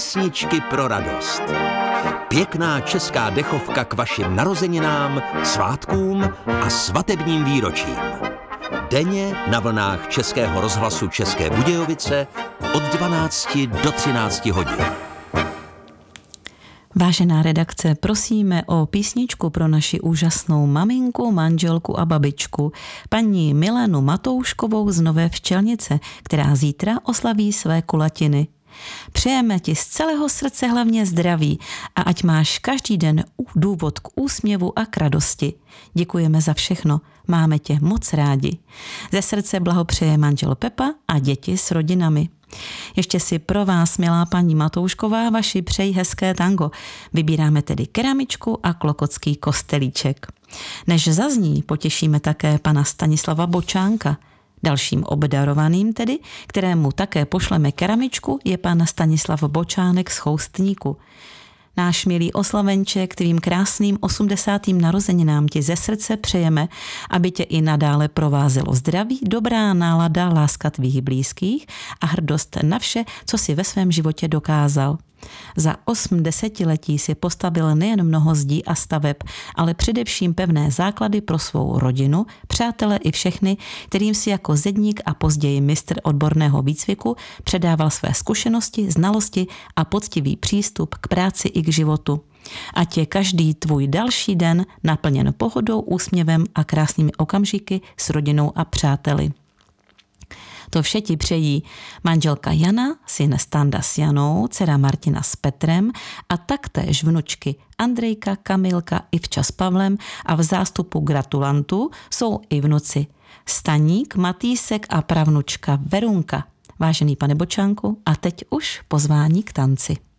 Písničky pro radost. Pěkná česká dechovka k vašim narozeninám, svátkům a svatebním výročím. Denně na vlnách Českého rozhlasu České Budějovice od 12 do 13 hodin. Vážená redakce, prosíme o písničku pro naši úžasnou maminku, manželku a babičku, paní Milenu Matouškovou z Nové Včelnice, která zítra oslaví své kulatiny. Přejeme ti z celého srdce hlavně zdraví a ať máš každý den důvod k úsměvu a k radosti. Děkujeme za všechno, máme tě moc rádi. Ze srdce blahopřeje manžel Pepa a děti s rodinami. Ještě si pro vás, milá paní Matoušková, vaši přeji hezké tango. Vybíráme tedy keramičku a klokotský kostelíček. Než zazní, potěšíme také pana Stanislava Bočánka. Dalším obdarovaným tedy, kterému také pošleme keramičku, je pan Stanislav Bočánek z Choustníku. Náš milý oslavenček, tvým krásným 80. narozeninám ti ze srdce přejeme, aby tě i nadále provázelo zdraví, dobrá nálada, láska tvých blízkých a hrdost na vše, co si ve svém životě dokázal. Za 8 desetiletí si postavil nejen mnoho zdí a staveb, ale především pevné základy pro svou rodinu, přátele i všechny, kterým si jako zedník a později mistr odborného výcviku předával své zkušenosti, znalosti a poctivý přístup k práci i k životu. Ať je každý tvůj další den naplněn pohodou, úsměvem a krásnými okamžiky s rodinou a přáteli. To vše ti přejí manželka Jana, syn Standa s Janou, dcera Martina s Petrem a taktéž vnučky Andrejka, Kamilka, Ivča s Pavlem a v zástupu gratulantů jsou i vnuci Staník, Matýsek a pravnučka Verunka. Vážený pane Bočánku, a teď už pozvání k tanci.